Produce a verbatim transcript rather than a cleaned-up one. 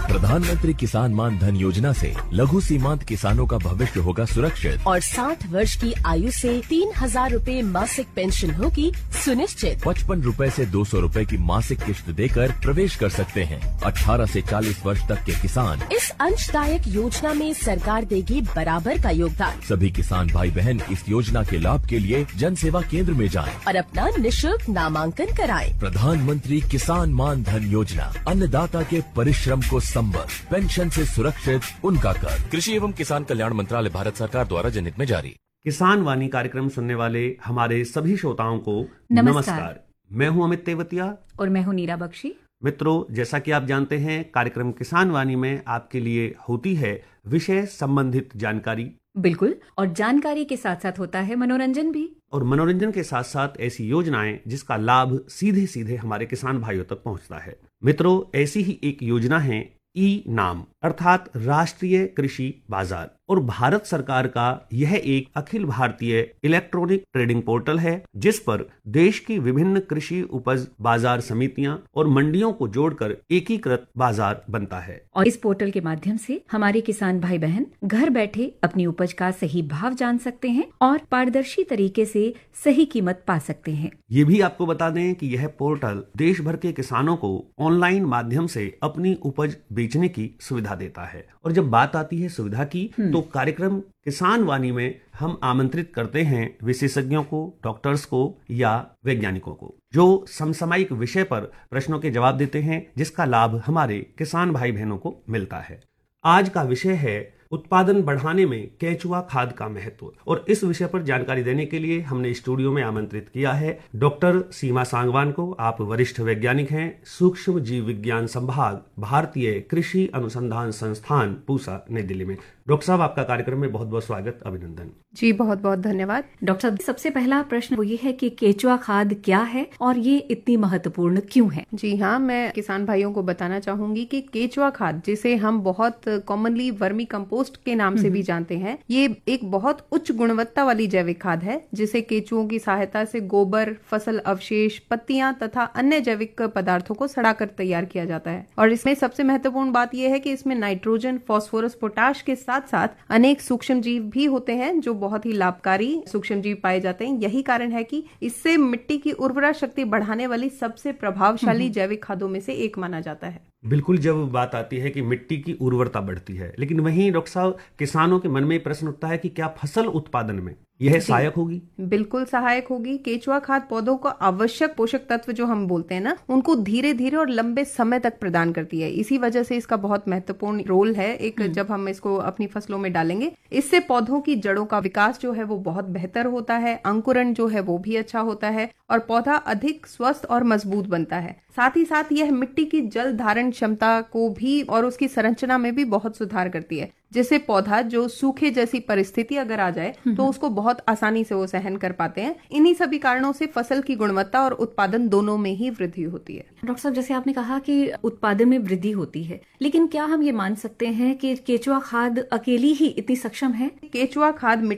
प्रधानमंत्री किसान मान धन योजना से लघु सीमांत किसानों का भविष्य होगा सुरक्षित और साठ वर्ष की आयु से तीन हजार रूपए मासिक पेंशन होगी सुनिश्चित। पचपन रूपए से दो सौ रूपए की मासिक किश्त देकर प्रवेश कर सकते हैं। अठारह से चालीस वर्ष तक के किसान इस अंशदायक योजना में सरकार देगी बराबर का योगदान। सभी किसान भाई बहन इस योजना के लाभ के लिए जन सेवा केंद्र में जाएं और अपना निशुल्क नामांकन कराएं। प्रधानमंत्री किसान मान धन योजना, अन्नदाता के परिश्रम को संबल, पेंशन से सुरक्षित उनका कर। कृषि एवं किसान कल्याण मंत्रालय, भारत सरकार द्वारा जनहित में जारी। किसान वाणी कार्यक्रम सुनने वाले हमारे सभी श्रोताओं को नमस्कार, नमस्कार। मैं हूं अमित तेवतिया और मैं हूं नीरा बख्शी। मित्रों, जैसा कि आप जानते हैं, कार्यक्रम किसान वाणी में आपके लिए होती है विषय संबंधित जानकारी। बिल्कुल, और जानकारी के साथ साथ होता है मनोरंजन भी। और मनोरंजन के साथ साथ ऐसी योजनाएं जिसका लाभ सीधे सीधे हमारे किसान भाइयों तक पहुंचता है। मित्रों, ऐसी ही एक योजना है ई नाम, अर्थात राष्ट्रीय कृषि बाजार। और भारत सरकार का यह एक Akhil Bharatiya electronic trading portal है जिस पर देश की विभिन्न कृषि उपज बाजार समितियां और मंडियों को जोड़कर एकीकृत बाजार बनता है। और इस पोर्टल के माध्यम से हमारे किसान भाई बहन घर बैठे अपनी उपज का सही भाव जान सकते हैं और पारदर्शी तरीके से सही कीमत पा सकते हैं। ये भी आपको बता दें कि यह पोर्टल देश भर के किसानों को ऑनलाइन माध्यम से अपनी उपज बेचने की सुविधा देता है। और जब बात आती है सुविधा की, तो कार्यक्रम किसान वाणी में हम आमंत्रित करते हैं विशेषज्ञों को, डॉक्टर्स को या वैज्ञानिकों को, जो समसामयिक विषय पर प्रश्नों के जवाब देते हैं जिसका लाभ हमारे किसान भाई बहनों को मिलता है। आज का विषय है उत्पादन बढ़ाने में केचुआ खाद का महत्व। और इस विषय पर जानकारी देने के लिए हमने स्टूडियो में आमंत्रित किया है डॉक्टर सीमा सांगवान को। आप वरिष्ठ वैज्ञानिक हैं, सूक्ष्म जीव विज्ञान संभाग, भारतीय कृषि अनुसंधान संस्थान, पूसा, नई दिल्ली में। डॉक्टर साहब, आपका कार्यक्रम में बहुत बहुत स्वागत, अभिनंदन। जी, बहुत बहुत धन्यवाद। डॉक्टर साहब, सबसे पहला प्रश्न वो ये है कि केचुआ खाद क्या है और ये इतनी महत्वपूर्ण क्यों है? जी हाँ, मैं किसान भाइयों को बताना चाहूंगी कि केचुआ खाद, जिसे हम बहुत कॉमनली वर्मी कंपोस्ट के नाम से भी जानते हैं, ये एक बहुत उच्च गुणवत्ता वाली जैविक खाद है जिसे केचुओं की सहायता से गोबर, फसल अवशेष, पत्तियां तथा अन्य जैविक पदार्थों को सड़ाकर तैयार किया जाता है। और इसमें सबसे महत्वपूर्ण बात यह है कि इसमें नाइट्रोजन, फास्फोरस, पोटाश के साथ साथ अनेक सूक्ष्म जीव भी होते हैं जो बहुत ही लाभकारी सूक्ष्म जीव पाए जाते हैं। यही कारण है कि इससे मिट्टी की उर्वरा शक्ति बढ़ाने वाली सबसे प्रभावशाली जैविक खादों में से एक माना जाता है। बिल्कुल, जब बात आती है कि मिट्टी की उर्वरता बढ़ती है, लेकिन वहीं डॉक्टर साहब, किसानों के मन में प्रश्न उठता है कि क्या फसल उत्पादन में यह सहायक होगी? बिल्कुल सहायक होगी। केचुआ खाद पौधों को आवश्यक पोषक तत्व जो हम बोलते हैं ना, उनको धीरे धीरे और लंबे समय तक प्रदान करती है। इसी वजह से इसका बहुत महत्वपूर्ण रोल है एक, जब हम इसको अपनी फसलों में डालेंगे। इससे पौधों की जड़ों का विकास जो है वो बहुत बेहतर होता है, अंकुरण जो है वो भी अच्छा होता है और पौधा अधिक स्वस्थ और मजबूत बनता है। साथ ही साथ यह मिट्टी की जल धारण क्षमता को भी और उसकी संरचना में भी बहुत सुधार करती है, जिससे पौधा जो सूखे जैसी परिस्थिति अगर आ जाए तो उसको बहुत आसानी से वो सहन कर पाते हैं। इन्हीं सभी कारणों से फसल की गुणवत्ता और उत्पादन दोनों में ही वृद्धि होती है। डॉक्टर साहब, जैसे आपने कहा कि उत्पादन में वृद्धि होती है, लेकिन क्या हम ये मान सकते हैं कि केचुआ खाद अकेली ही इतनी सक्षम है? केचुआ खाद